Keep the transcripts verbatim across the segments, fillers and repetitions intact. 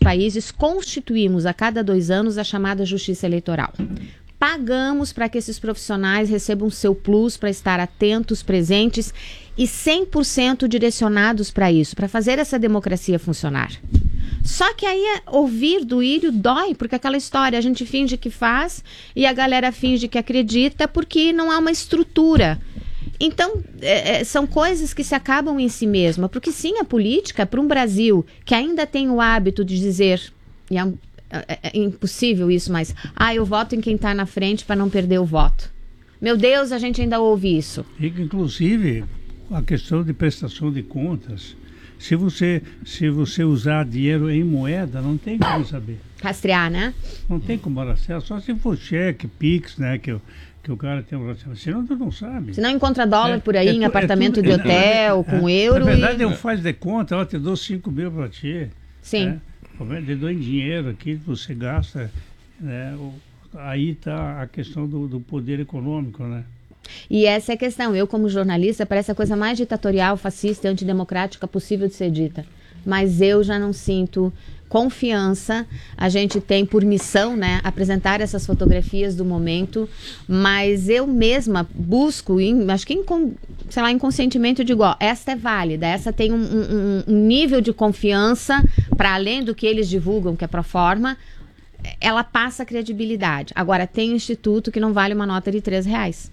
países, constituímos a cada dois anos a chamada justiça eleitoral. Pagamos para que esses profissionais recebam seu plus para estar atentos, presentes e cem por cento direcionados para isso, para fazer essa democracia funcionar. Só que aí ouvir do Írio dói, porque aquela história a gente finge que faz e a galera finge que acredita porque não há uma estrutura. Então, é, são coisas que se acabam em si mesma, porque sim, a política, para um Brasil que ainda tem o hábito de dizer, e é, é, é impossível isso, mas, ah, eu voto em quem está na frente para não perder o voto. Meu Deus, a gente ainda ouve isso. E, inclusive, a questão de prestação de contas, se você, se você usar dinheiro em moeda, não tem como saber. Rastrear, né? Não tem como rastrear, só se for cheque, Pix, né, que, que o cara tem um rastreamento. Senão tu não sabe. Se não encontra dólar é, por aí é, em é, apartamento é de tudo, hotel, é, com é, euro. Na verdade, e... eu faço de conta, ó, te dou cinco mil para ti. Sim. Né? Te dou em dinheiro aqui, você gasta. Né? Aí está a questão do, do poder econômico, né? E essa é a questão. Eu, como jornalista, parece a coisa mais ditatorial, fascista e antidemocrática possível de ser dita. Mas eu já não sinto confiança. A gente tem por missão, né, apresentar essas fotografias do momento, mas eu mesma busco, em, acho que em, sei lá, inconscientemente eu digo, ó, esta é válida, essa tem um, um, um nível de confiança para além do que eles divulgam, que é pro forma, ela passa credibilidade. Agora, tem um instituto que não vale uma nota de três reais.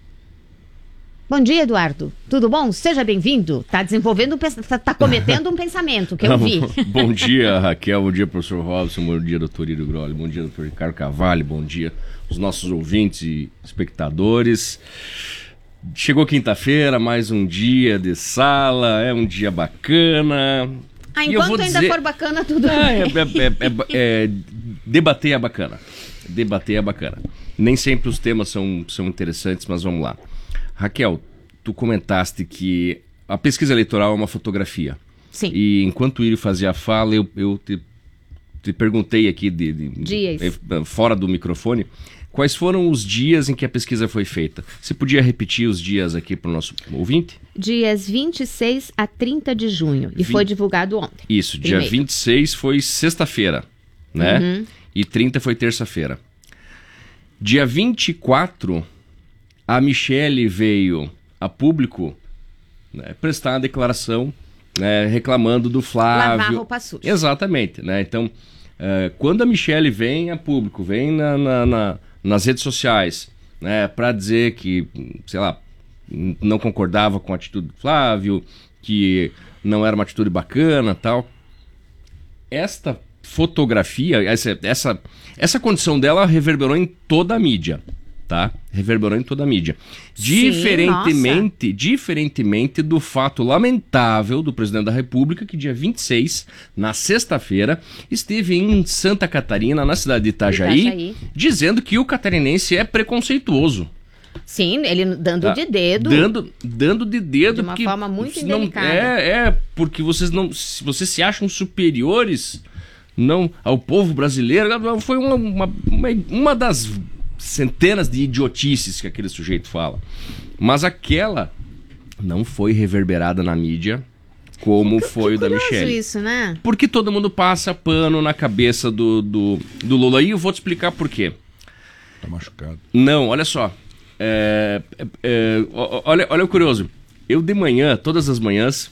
Bom dia, Eduardo. Tudo bom? Seja bem-vindo. Está desenvolvendo, um, tá, tá cometendo um pensamento que eu vi. Bom dia, Raquel. Bom dia, professor Robson. Bom dia, doutor Írio Grolli. Bom dia, doutor Ricardo Carvalho. Bom dia, os nossos ouvintes e espectadores. Chegou quinta-feira, mais um dia de sala. É um dia bacana. Ah, enquanto ainda dizer... for bacana, tudo ah, bem. É, é, é, é, é, debater é bacana. Debater é bacana. Nem sempre os temas são, são interessantes, mas vamos lá. Raquel, tu comentaste que a pesquisa eleitoral é uma fotografia. Sim. E enquanto o Írio fazia a fala, eu, eu te, te perguntei aqui, de, de, dias. de, fora do microfone, quais foram os dias em que a pesquisa foi feita. Você podia repetir os dias aqui para o nosso ouvinte? Dias vinte e seis a trinta de junho. E vinte... foi divulgado ontem. Isso, primeiro. Dia vinte e seis foi sexta-feira, né? Uhum. E trinta foi terça-feira. Dia vinte e quatro... a Michele veio a público, né, prestar uma declaração, né, reclamando do Flávio. Lavar roupa suja. Exatamente. Né? Então, uh, quando a Michele vem a público, vem na, na, na, nas redes sociais, né, para dizer que, sei lá, não concordava com a atitude do Flávio, que não era uma atitude bacana, tal. Esta fotografia, essa, essa, essa condição dela reverberou em toda a mídia. Tá? Reverberou em toda a mídia. Sim, diferentemente, diferentemente do fato lamentável do presidente da República, que dia vinte e seis, na sexta-feira, esteve em Santa Catarina, na cidade de Itajaí, Itajaí. dizendo que o catarinense é preconceituoso. Sim, ele dando tá? de dedo. Dando, dando de dedo. De uma porque forma muito não, indelicada. É, é, porque vocês não, vocês se acham superiores não, ao povo brasileiro. Foi uma, uma, uma, uma das centenas de idiotices que aquele sujeito fala. Mas aquela não foi reverberada na mídia como que, foi que o da Michele. Isso, né? Porque todo mundo passa pano na cabeça do, do, do Lula. E eu vou te explicar por quê. Tá machucado. Não, olha só. É, é, é, olha, olha o curioso. Eu de manhã, todas as manhãs,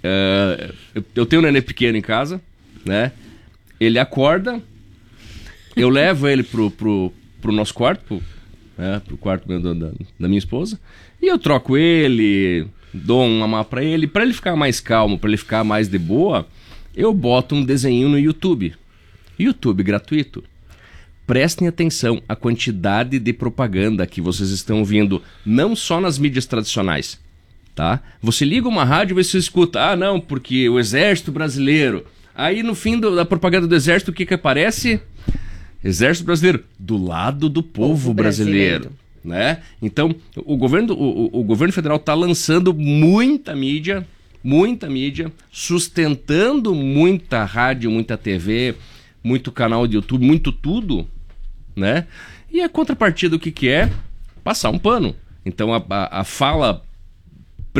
é, eu, eu tenho um neném pequeno em casa, né? Ele acorda, eu levo ele pro... pro pro nosso quarto, pro, né, pro quarto da, da, da minha esposa, e eu troco ele, dou uma mamá pra ele, pra ele ficar mais calmo, pra ele ficar mais de boa, eu boto um desenho no YouTube. YouTube gratuito. Prestem atenção à quantidade de propaganda que vocês estão vendo, não só nas mídias tradicionais, tá? Você liga uma rádio e você escuta, ah não, porque o Exército Brasileiro, aí no fim do, da propaganda do Exército, o que que aparece? Exército Brasileiro, do lado do povo, povo brasileiro, brasileiro, né? Então, o governo, o, o governo federal está lançando muita mídia, muita mídia, sustentando muita rádio, muita T V, muito canal de YouTube, muito tudo, né? E a contrapartida, o que que é? Passar um pano. Então, a, a, a fala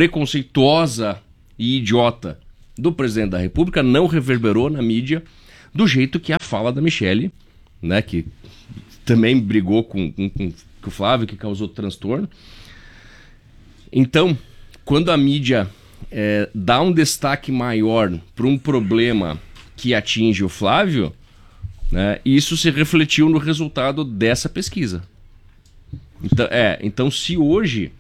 preconceituosa e idiota do presidente da República não reverberou na mídia. do jeito que é a fala da Michele, né, que também brigou com, com, com o Flávio, que causou transtorno. Então, quando a mídia é, dá um destaque maior para um problema que atinge o Flávio, né, isso se refletiu no resultado dessa pesquisa. Então, é, então se hoje,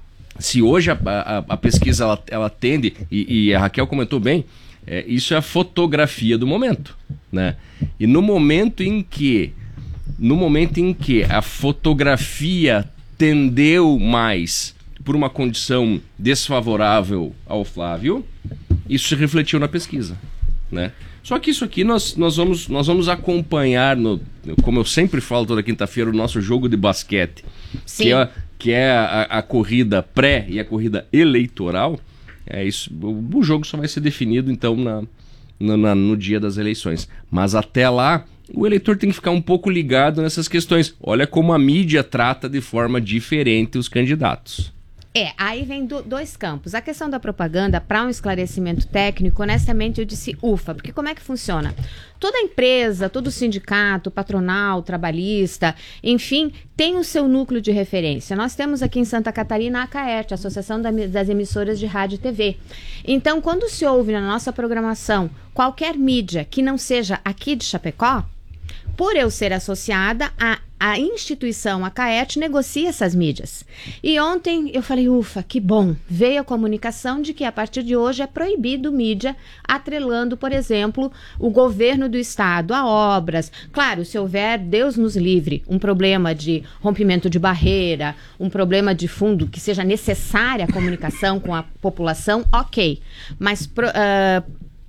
se hoje a, a, a pesquisa ela, ela tende, e, e a Raquel comentou bem, é, isso é a fotografia do momento, né? E no momento em que, no momento em que a fotografia tendeu mais por uma condição desfavorável ao Flávio, isso se refletiu na pesquisa, né? Só que isso aqui nós, nós, vamos, nós vamos acompanhar, no, como eu sempre falo toda quinta-feira, o nosso jogo de basquete, Sim. que é, que é a, a corrida pré e a corrida eleitoral. É isso, o, o jogo só vai ser definido então na, no, na, no dia das eleições. Mas até lá, o eleitor tem que ficar um pouco ligado nessas questões. Olha como a mídia trata de forma diferente os candidatos. É, aí vem do, dois campos. A questão da propaganda, para um esclarecimento técnico, honestamente eu disse ufa, porque como é que funciona? Toda empresa, todo sindicato, patronal, trabalhista, enfim, tem o seu núcleo de referência. Nós temos aqui em Santa Catarina a ACAERT, a Associação das Emissoras de Rádio e T V. Então, quando se ouve na nossa programação qualquer mídia que não seja aqui de Chapecó, por eu ser associada, a, a instituição, a ACAERT, negocia essas mídias. E ontem eu falei, ufa, que bom, veio a comunicação de que a partir de hoje é proibido mídia atrelando, por exemplo, o governo do estado a obras. Claro, se houver, Deus nos livre, um problema de rompimento de barreira, um problema de fundo que seja necessária a comunicação com a população, ok. Mas uh,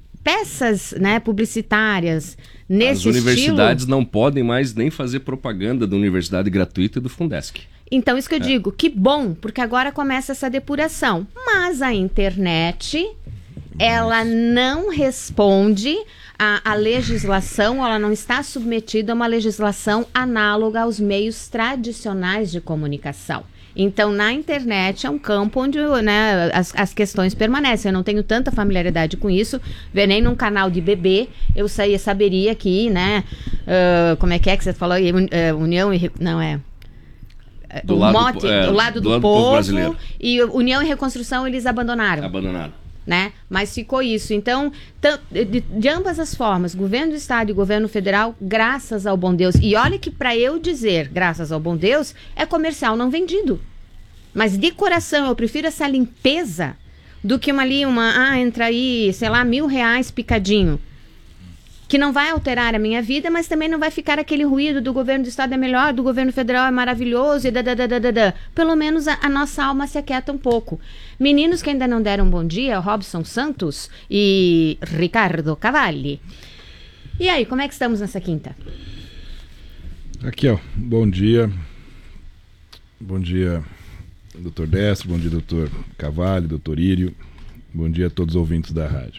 peças, né, publicitárias nesse As universidades estilo, não podem mais nem fazer propaganda da universidade gratuita e do Fundesc. Então, isso que eu É. digo, que bom, porque agora começa essa depuração. Mas a internet, ela não responde à, à legislação, ela não está submetida a uma legislação análoga aos meios tradicionais de comunicação. Então, na internet é um campo onde, né, as, as questões permanecem. Eu não tenho tanta familiaridade com isso, nem num canal de bebê, eu saía, saberia que, né, uh, como é que é que você falou? Uh, União e... Não, é... Do o lado, mote, é, do lado do, do lado do povo, povo brasileiro. E União e Reconstrução eles abandonaram. Abandonaram. Né? Mas ficou isso. Então, de, de ambas as formas, governo do estado e governo federal, graças ao bom Deus. E olha que para eu dizer, graças ao bom Deus, é comercial não vendido. Mas de coração, eu prefiro essa limpeza do que uma ali, uma, ah, entra aí, sei lá, mil reais picadinho. Que não vai alterar a minha vida, mas também não vai ficar aquele ruído do governo do estado é melhor, do governo federal é maravilhoso e da, da, da, da, da, da. Pelo menos a, a nossa alma se aquieta um pouco. Meninos que ainda não deram um bom dia, Robson Santos e Ricardo Cavalli. E aí, como é que estamos nessa quinta? Aqui, ó, bom dia. Bom dia, doutor Décio, bom dia, doutor Cavalli, doutor Írio. Bom dia a todos os ouvintes da rádio.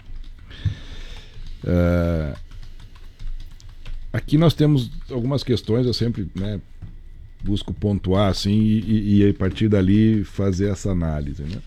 Uh, aqui nós temos algumas questões, eu sempre, né, busco pontuar assim e, e, e a partir dali fazer essa análise, né?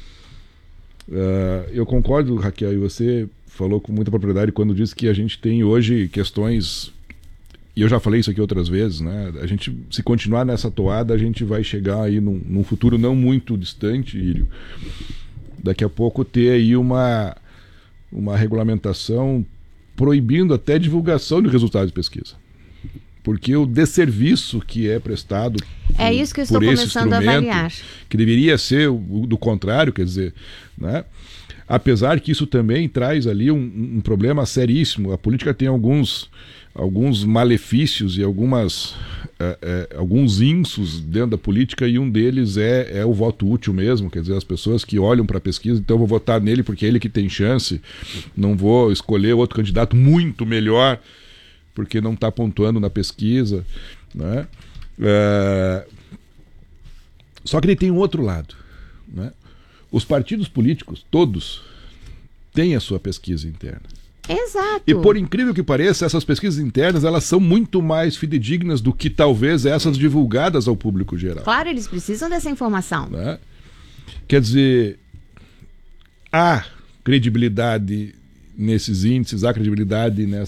Uh, eu concordo, Raquel, e você falou com muita propriedade quando disse que a gente tem hoje questões, e eu já falei isso aqui outras vezes, né? A gente, se continuar nessa toada, a gente vai chegar aí num, num futuro não muito distante, Írio, daqui a pouco ter aí uma, uma regulamentação proibindo até divulgação de resultados de pesquisa. Porque o desserviço que é prestado é por, isso que eu estou por esse começando a avaliar. Que deveria ser o, o do contrário, quer dizer, né? Apesar que isso também traz ali um, um problema seríssimo. A política tem alguns, alguns malefícios e algumas, é, é, alguns insos dentro da política, e um deles é, é o voto útil mesmo, quer dizer, as pessoas que olham para a pesquisa, então eu vou votar nele porque é ele que tem chance, não vou escolher outro candidato muito melhor porque não está pontuando na pesquisa, né? É... Só que ele tem um outro lado, né? Os partidos políticos, todos, têm a sua pesquisa interna. Exato. E por incrível que pareça, essas pesquisas internas, elas são muito mais fidedignas do que talvez essas divulgadas ao público geral. Claro, eles precisam dessa informação. Né? Quer dizer, há credibilidade nesses índices, há credibilidade nessa,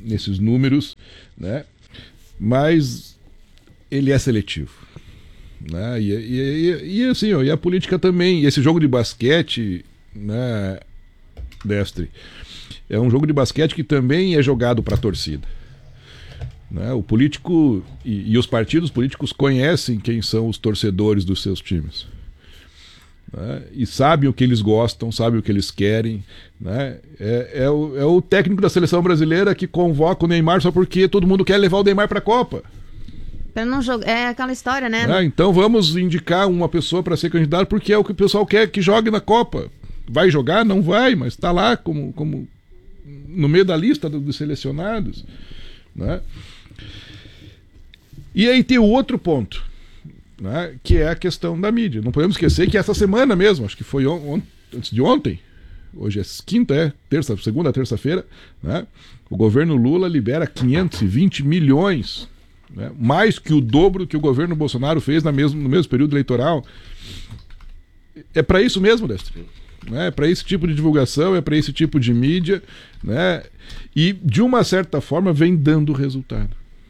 nesses números, né? Mas ele é seletivo. Né? E, e, e, e assim, ó, e a política também, e esse jogo de basquete, né, Destre, é um jogo de basquete que também é jogado para a torcida. Né? O político e, e os partidos políticos conhecem quem são os torcedores dos seus times. Né? E sabem o que eles gostam, sabem o que eles querem. Né? É, é, o, é o técnico da seleção brasileira que convoca o Neymar só porque todo mundo quer levar o Neymar para a Copa. Pra não jogar. É aquela história, né? É, então vamos indicar uma pessoa para ser candidato porque é o que o pessoal quer que jogue na Copa. Vai jogar? Não vai, mas está lá como, como no meio da lista dos selecionados. Né? E aí tem o outro ponto, né, que é a questão da mídia. Não podemos esquecer que essa semana mesmo, acho que foi on, on, antes de ontem, hoje é quinta, é terça, segunda, terça-feira, né, o governo Lula libera quinhentos e vinte milhões, né, mais que o dobro que o governo Bolsonaro fez na mesmo, no mesmo período eleitoral. É para isso mesmo, Destre. Né, é para esse tipo de divulgação, é para esse tipo de mídia, né, e de uma certa forma vem dando resultado.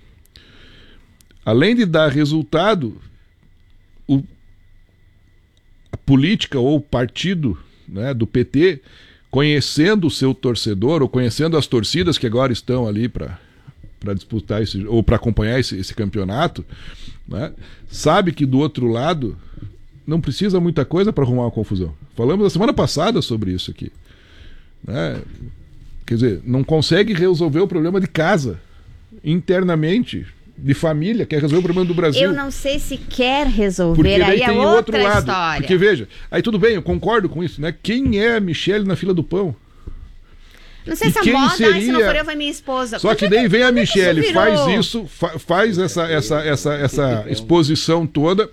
Além de dar resultado, o, a política ou o partido, né, do P T, conhecendo o seu torcedor ou conhecendo as torcidas que agora estão ali para para disputar esse, ou para acompanhar esse, esse campeonato, né, sabe que do outro lado não precisa muita coisa para arrumar uma confusão. Falamos na semana passada sobre isso aqui. Né? Quer dizer, não consegue resolver o problema de casa, internamente, de família, quer resolver o problema do Brasil. Eu não sei se quer resolver, porque aí é tem outra outro lado. história. Porque veja, aí tudo bem, eu concordo com isso, né? Quem é a Michele na fila do pão? Não sei E se a quem moda, seria... ai, se não for eu, vai minha esposa. Só que Como é daí vem a como é que Michele, isso faz virou? isso, fa- faz essa, essa, essa, essa exposição toda,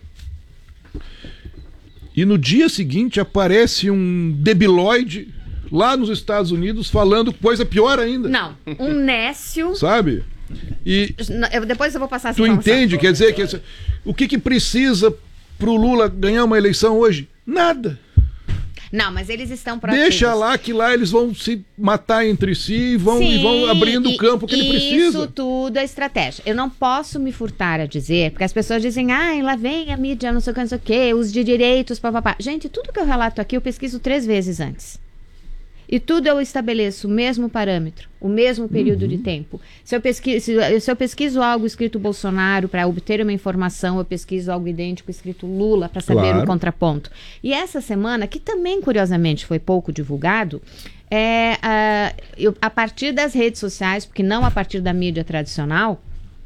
e no dia seguinte aparece um debilóide lá nos Estados Unidos falando coisa pior ainda. Não, um nécio. Sabe? E Eu, depois eu vou passar essa tu informação. entende? Quer dizer, que o que, que precisa pro Lula ganhar uma eleição hoje? Nada. Não, mas eles estão proativos. Deixa lá que lá eles vão se matar entre si e vão, Sim, e vão abrindo o campo que ele precisa. Isso tudo é estratégia. Eu não posso me furtar a dizer, porque as pessoas dizem, ai, lá vem a mídia, não sei o que, não sei o que, os de direitos, papapá. Gente, tudo que eu relato aqui eu pesquiso três vezes antes. E tudo eu estabeleço o mesmo parâmetro, o mesmo período uhum. de tempo. Se eu, pesquiso, se, se eu pesquiso algo escrito Bolsonaro para obter uma informação, eu pesquiso algo idêntico escrito Lula para saber claro. o contraponto. E essa semana, que também curiosamente foi pouco divulgado, é, a, eu, a partir das redes sociais, porque não a partir da mídia tradicional,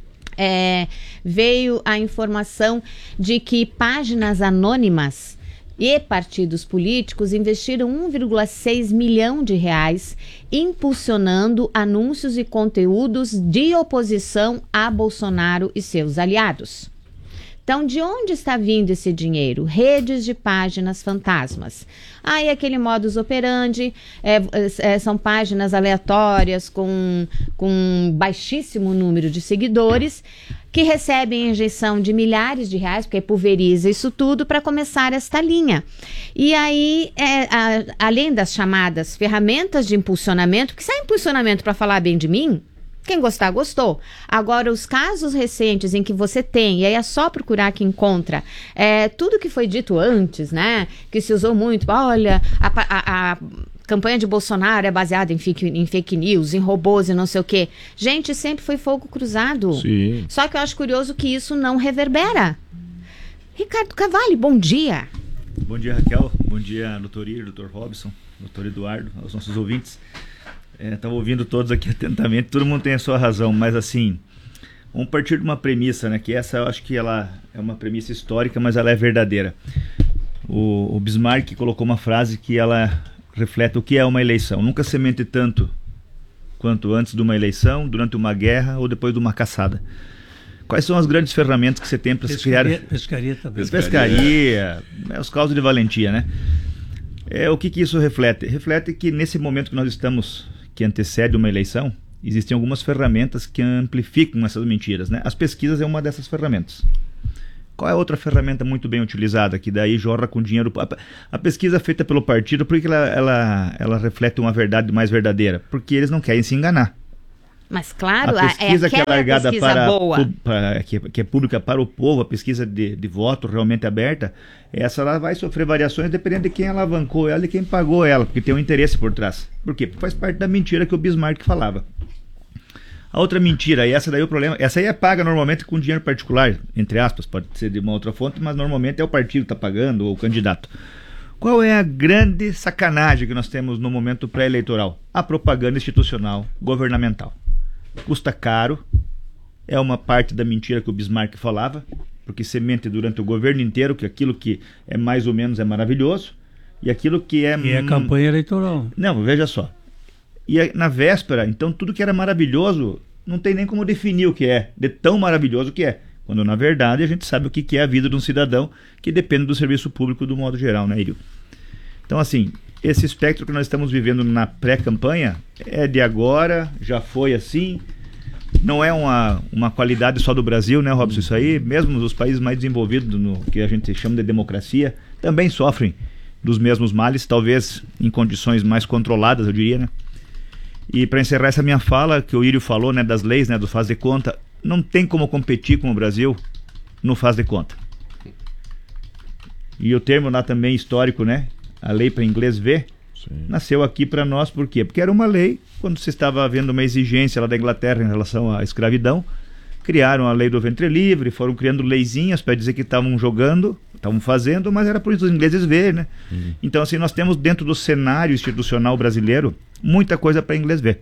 é, veio a informação de que páginas anônimas e partidos políticos investiram um vírgula seis milhão de reais impulsionando anúncios e conteúdos de oposição a Bolsonaro e seus aliados. Então, de onde está vindo esse dinheiro? Redes de páginas fantasmas. Aí, ah, aquele modus operandi, é, é, são páginas aleatórias com, com baixíssimo número de seguidores que recebem injeção de milhares de reais, porque pulveriza isso tudo para começar esta linha. E aí, é, a, além das chamadas ferramentas de impulsionamento, que se é impulsionamento para falar bem de mim, quem gostar, gostou. Agora, os casos recentes em que você tem, e aí é só procurar que encontra, é, tudo que foi dito antes, né? Que se usou muito, olha, a, a, a campanha de Bolsonaro é baseada em fake, em fake news, em robôs e não sei o quê. Gente, sempre foi fogo cruzado. Sim. Só que eu acho curioso que isso não reverbera. Ricardo Cavalli, bom dia. Bom dia, Raquel. Bom dia, doutor Ir, doutor Robson, doutor Eduardo, aos nossos ouvintes. Estava é, ouvindo todos aqui atentamente, todo mundo tem a sua razão, mas assim, vamos partir de uma premissa, né? Que essa eu acho que ela é uma premissa histórica, mas ela é verdadeira. O, o Bismarck colocou uma frase que ela reflete o que é uma eleição. Nunca se mente tanto quanto antes de uma eleição, durante uma guerra ou depois de uma caçada. Quais são as grandes ferramentas que você tem para se criar... Pescaria também. Pescaria, pescaria é, os causos de valentia, né? É, o que, que isso reflete? Reflete que nesse momento que nós estamos... que antecede uma eleição, existem algumas ferramentas que amplificam essas mentiras, né? As pesquisas é uma dessas ferramentas. Qual é a outra ferramenta muito bem utilizada, que daí jorra com dinheiro? A pesquisa feita pelo partido, por que ela, ela, ela reflete uma verdade mais verdadeira? Porque eles não querem se enganar. Mas claro, a pesquisa é que é largada pesquisa para, boa. para que, que é pública para o povo, a pesquisa de, de voto realmente aberta, essa ela vai sofrer variações dependendo de quem alavancou ela e quem pagou ela, porque tem um interesse por trás. Por quê? Porque faz parte da mentira que o Bismarck falava. A outra mentira, e essa daí é o problema, essa aí é paga normalmente com dinheiro particular, entre aspas, pode ser de uma outra fonte, mas normalmente é o partido que está pagando ou o candidato. Qual é a grande sacanagem que nós temos no momento pré-eleitoral? A propaganda institucional, governamental. Custa caro, é uma parte da mentira que o Bismarck falava, porque você mente durante o governo inteiro que aquilo que é mais ou menos é maravilhoso, e aquilo que é... E é campanha eleitoral. Não, veja só. E na véspera, então tudo que era maravilhoso, não tem nem como definir o que é, de tão maravilhoso que é. Quando na verdade a gente sabe o que é a vida de um cidadão que depende do serviço público do modo geral, né, Irio? Então assim, esse espectro que nós estamos vivendo na pré-campanha é de agora, já foi assim, não é uma, uma qualidade só do Brasil, né, Robson? Isso aí, mesmo os países mais desenvolvidos, no que a gente chama de democracia, também sofrem dos mesmos males, talvez em condições mais controladas, eu diria, né? E para encerrar essa minha fala, que o Írio falou, né, das leis, né, do faz de conta, não tem como competir com o Brasil no faz de conta. E o termo lá também histórico, né, a lei para inglês ver, sim, nasceu aqui para nós, por quê? Porque era uma lei, quando se estava havendo uma exigência lá da Inglaterra em relação à escravidão, criaram a lei do ventre livre, foram criando leizinhas para dizer que estavam jogando, estavam fazendo, mas era por isso os ingleses ver, né? Uhum. Então assim, nós temos dentro do cenário institucional brasileiro muita coisa para inglês ver.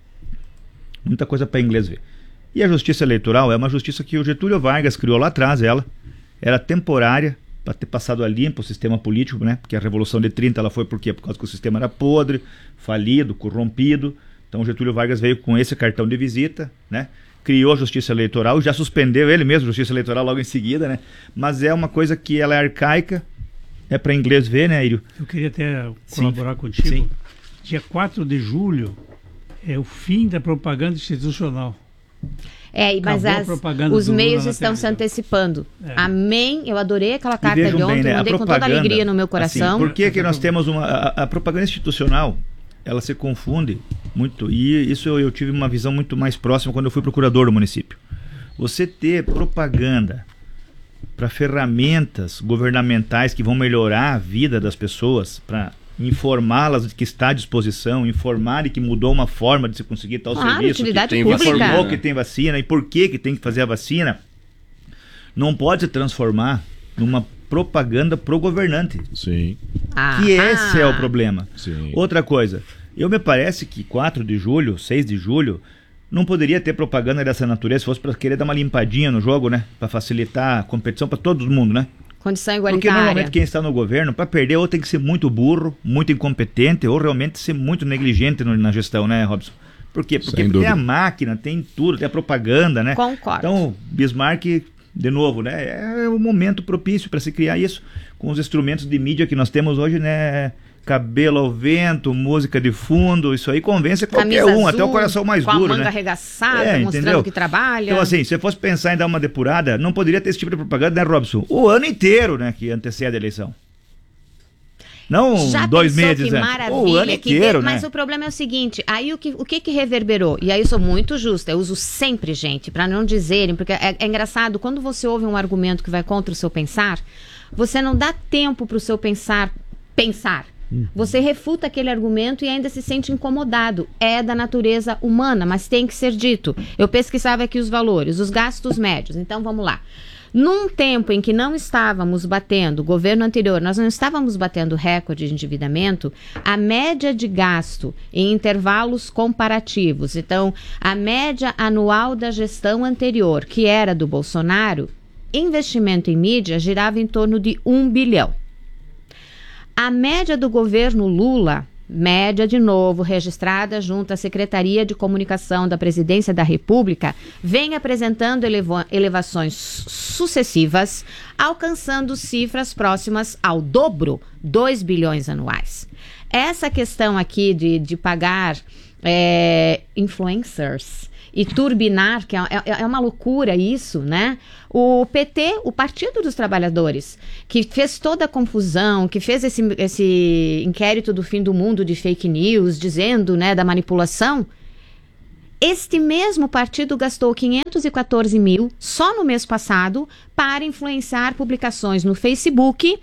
Muita coisa para inglês ver. E a justiça eleitoral é uma justiça que o Getúlio Vargas criou lá atrás, ela era temporária, para ter passado a limpo o sistema político, né? Porque a Revolução de trinta ela foi por quê? Por causa que o sistema era podre, falido, corrompido. Então o Getúlio Vargas veio com esse cartão de visita, né? Criou a justiça eleitoral, já suspendeu ele mesmo a justiça eleitoral logo em seguida, né? Mas é uma coisa que ela é arcaica, é para inglês ver, né, Írio? Eu queria até colaborar Sim. contigo. Sim. Dia quatro de julho é o fim da propaganda institucional. É, mas as, os meios estão se antecipando. É. Amém. Eu adorei aquela carta de ontem, bem, né? Mandei com toda a alegria no meu coração. Assim, por que, que nós temos uma... A, a propaganda institucional, ela se confunde muito, e isso eu, eu tive uma visão muito mais próxima quando eu fui procurador do município. Você ter propaganda para ferramentas governamentais que vão melhorar a vida das pessoas, para informá-las de que está à disposição, informar que mudou uma forma de se conseguir tal claro, serviço, utilidade que pública. informou que tem vacina e por que que tem que fazer a vacina, não pode se transformar numa propaganda pro governante. Sim. Ah, que esse ah. é o problema. Sim. Outra coisa, eu me parece que quatro de julho, seis de julho, não poderia ter propaganda dessa natureza se fosse para querer dar uma limpadinha no jogo, né? Para facilitar a competição para todo mundo, né? Condição igualitária. Porque normalmente quem está no governo, para perder, ou tem que ser muito burro, muito incompetente, ou realmente ser muito negligente no, na gestão, né, Robson? Por quê? Porque tem a máquina, tem tudo, tem a propaganda, né? Concordo. Então, Bismarck, de novo, né? É o momento propício para se criar isso com os instrumentos de mídia que nós temos hoje, né? Cabelo ao vento, música de fundo, isso aí convence qualquer Camisa um, azul, até o coração mais com duro, a manga né? arregaçada, É, mostrando entendeu? que trabalha. Então assim, se você fosse pensar em dar uma depurada, não poderia ter esse tipo de propaganda, né, Robson? O ano inteiro, né, que antecede a eleição. Não Já dois pensou meses que antes. maravilha, O ano que inteiro, de... né? Mas o problema é o seguinte, aí o que, o que que reverberou? E aí eu sou muito justa, eu uso sempre, gente, para não dizerem, porque é, é engraçado, quando você ouve um argumento que vai contra o seu pensar, você não dá tempo para o seu pensar pensar. Você refuta aquele argumento e ainda se sente incomodado. É da natureza humana, mas tem que ser dito. Eu pesquisava aqui os valores, os gastos médios. Então, vamos lá. Num tempo em que não estávamos batendo, o governo anterior, nós não estávamos batendo recorde de endividamento, a média de gasto em intervalos comparativos, então, a média anual da gestão anterior, que era do Bolsonaro, investimento em mídia girava em torno de um bilhão. A média do governo Lula, média de novo registrada junto à Secretaria de Comunicação da Presidência da República, vem apresentando eleva- elevações sucessivas, alcançando cifras próximas ao dobro, dois bilhões anuais. Essa questão aqui de, de pagar é, influencers e turbinar, que é, é, é uma loucura isso, né? O P T, o Partido dos Trabalhadores, que fez toda a confusão, que fez esse, esse inquérito do fim do mundo de fake news, dizendo, né, da manipulação, Este mesmo partido gastou quinhentos e quatorze mil só no mês passado para influenciar publicações no Facebook,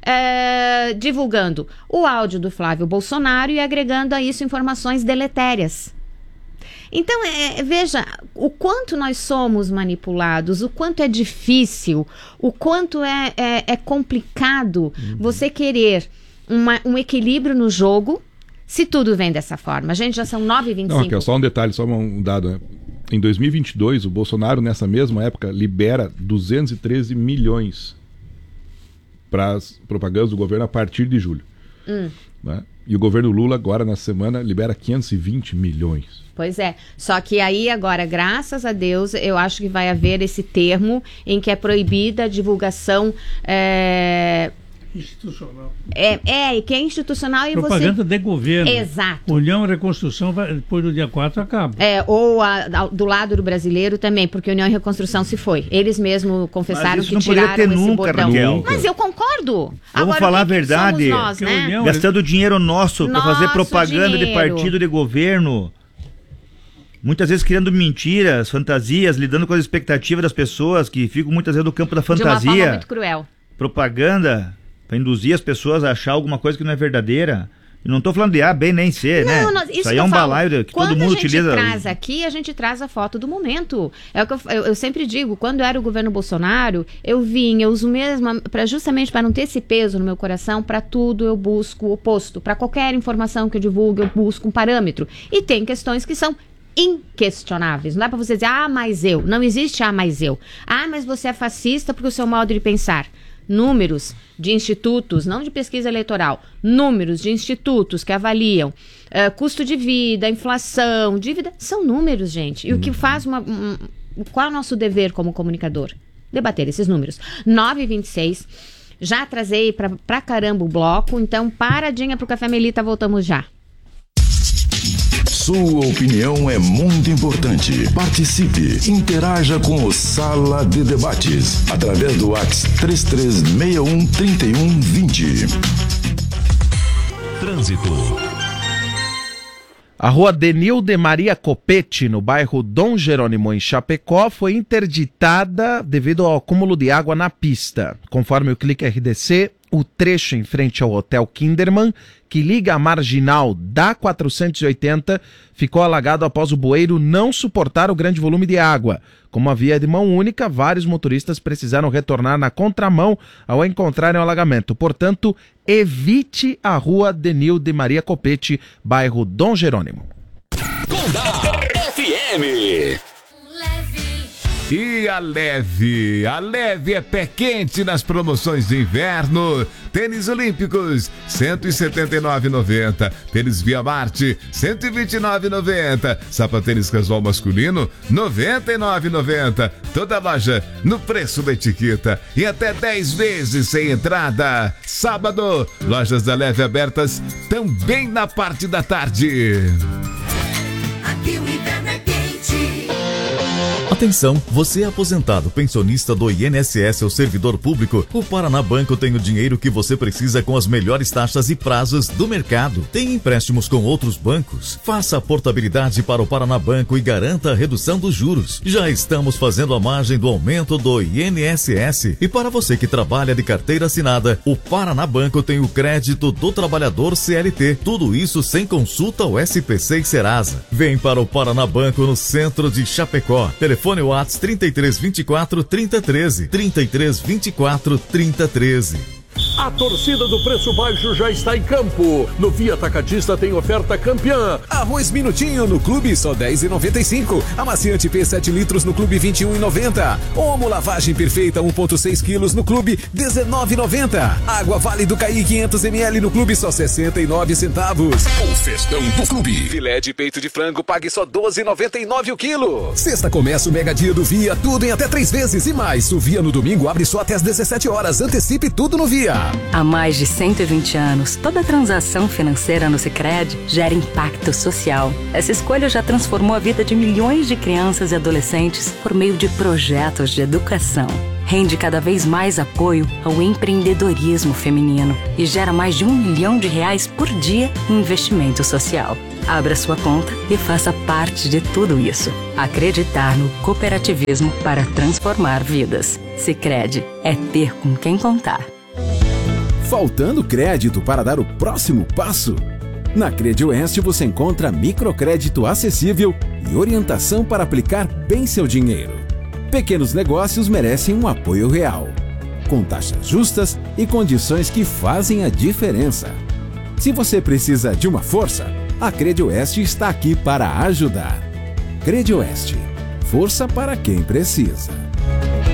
eh, divulgando o áudio do Flávio Bolsonaro e agregando a isso informações deletérias. Então, é, veja o quanto nós somos manipulados, o quanto é difícil, o quanto é, é, é complicado uhum. você querer uma, um equilíbrio no jogo, se tudo vem dessa forma. Gente, já são nove e vinte e cinco. Não, aqui, só um detalhe, só um dado. Né? Em dois mil e vinte e dois, o Bolsonaro, nessa mesma época, libera duzentos e treze milhões para as propagandas do governo a partir de julho. Hum. Né? E o governo Lula, agora, nessa semana, libera quinhentos e vinte milhões. Pois é, só que aí agora, graças a Deus, eu acho que vai haver esse termo em que é proibida a divulgação... É... institucional. É, é, que é institucional e propaganda você... de governo. Exato. União e Reconstrução, vai, depois do dia quatro, acaba. É, ou a, a, do lado do brasileiro também, porque União e Reconstrução se foi. Eles mesmos confessaram que tiraram esse nunca, botão. Raquel. Mas eu concordo. Vamos Agora, falar a que verdade. Que nós, né? União... Gastando dinheiro nosso para fazer propaganda dinheiro. de partido de governo. Muitas vezes criando mentiras, fantasias, lidando com as expectativas das pessoas que ficam muitas vezes no campo da fantasia. De uma forma muito cruel. Propaganda para induzir as pessoas a achar alguma coisa que não é verdadeira. E não estou falando de A, B nem C, não, né? Nós, isso, isso aí é um falo, balaio que todo mundo utiliza. Quando a gente traz aqui, a gente traz a foto do momento. É o que eu, eu, eu sempre digo, quando era o governo Bolsonaro, eu vim, eu uso mesmo, pra, justamente para não ter esse peso no meu coração, para tudo eu busco o oposto. Para qualquer informação que eu divulgue, eu busco um parâmetro. E tem questões que são inquestionáveis. Não dá para você dizer, ah, mas eu. Não existe ah, mas eu. Ah, mas você é fascista porque o seu modo de pensar. Números de institutos, não de pesquisa eleitoral, números de institutos que avaliam uh, custo de vida, inflação, dívida, são números, gente. E o que faz uma... Um, qual é o nosso dever como comunicador? Debater esses números. nove e vinte e seis, já atrasei pra, pra caramba o bloco, então paradinha pro Café Melita, voltamos já. Sua opinião é muito importante. Participe, interaja com o Sala de Debates através do WhatsApp três três seis um, três um dois zero. Trânsito. A rua Denil de Maria Copete, no bairro Dom Jerônimo, em Chapecó, foi interditada devido ao acúmulo de água na pista. Conforme o Clique R D C, o trecho em frente ao Hotel Kinderman, que liga a marginal da quatrocentos e oitenta, ficou alagado após o bueiro não suportar o grande volume de água. Como a via é de mão única, vários motoristas precisaram retornar na contramão ao encontrarem o alagamento. Portanto, evite a rua Denil de Maria Copete, bairro Dom Jerônimo. Condá F M. E a Leve, a Leve é pé quente nas promoções de inverno. Tênis Olímpicos, cento e setenta e nove reais e noventa centavos. Tênis Via Marte, cento e vinte e nove reais e noventa centavos. Sapatênis casual masculino, noventa e nove reais e noventa centavos. Toda loja no preço da etiqueta e até dez vezes sem entrada. Sábado, lojas da Leve abertas também na parte da tarde. Aqui o inverno é quente. Atenção, você é aposentado, pensionista do I N S S ou servidor público? O Paraná Banco tem o dinheiro que você precisa com as melhores taxas e prazos do mercado. Tem empréstimos com outros bancos? Faça a portabilidade para o Paraná Banco e garanta a redução dos juros. Já estamos fazendo a margem do aumento do I N S S. E para você que trabalha de carteira assinada, o Paraná Banco tem o crédito do trabalhador C L T. Tudo isso sem consulta ao S P C e Serasa. Vem para o Paraná Banco no centro de Chapecó. Telefone WhatsApp trinta e três, vinte e quatro, trinta, treze. trinta e três, vinte e quatro, trinta, treze. A torcida do preço baixo já está em campo. No Via Atacadista tem oferta campeã. Arroz Minutinho no Clube só dez reais e noventa e cinco centavos. Amaciante P sete litros no Clube vinte e um reais e noventa centavos. Omo Lavagem Perfeita um vírgula seis quilos no Clube dezenove reais e noventa centavos. Água Vale do Caí quinhentos mililitros no Clube só sessenta e nove centavos. O festão do Clube. Filé de peito de frango pague só doze reais e noventa e nove centavos o quilo. Sexta começa o Mega Dia do Via, tudo em até três vezes e mais. O Via no domingo abre só até às dezessete horas. Antecipe tudo no Via. Há mais de cento e vinte anos, toda transação financeira no Sicredi gera impacto social. Essa escolha já transformou a vida de milhões de crianças e adolescentes por meio de projetos de educação. rende cada vez mais apoio ao empreendedorismo feminino e gera mais de um milhão de reais por dia em investimento social. Abra sua conta e faça parte de tudo isso. Acreditar no cooperativismo para transformar vidas. Sicredi é ter com quem contar. Faltando crédito para dar o próximo passo? Na CredOeste você encontra microcrédito acessível e orientação para aplicar bem seu dinheiro. Pequenos negócios merecem um apoio real, com taxas justas e condições que fazem a diferença. Se você precisa de uma força, a CredOeste está aqui para ajudar. CredOeste, força para quem precisa.